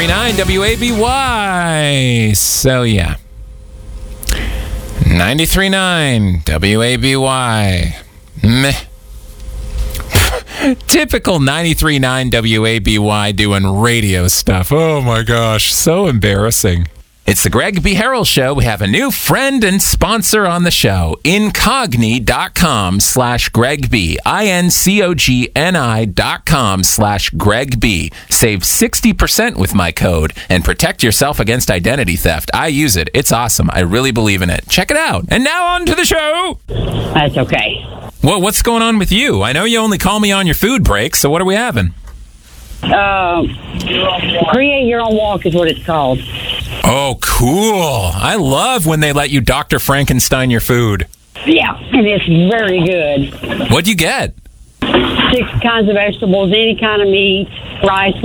93.9 WABY. So, yeah. 93.9 WABY. Meh. Typical 93.9 WABY doing radio stuff. Oh my gosh, so embarrassing. It's the Greg B. Harrell Show. We have a new friend and sponsor on the show. Incogni.com/Greg B. INCOGNI.com/Greg B. Save 60% with my code and protect yourself against identity theft. I use it. It's awesome. I really believe in it. Check it out. And now on to the show. That's okay. Well, what's going on with you? I know you only call me on your food breaks, so what are we having? Create your own walk is what it's called. Oh, cool. I love when they let you Dr. Frankenstein your food. Yeah, and it's very good. What'd you get? 6 kinds of vegetables, any kind of meat, rice,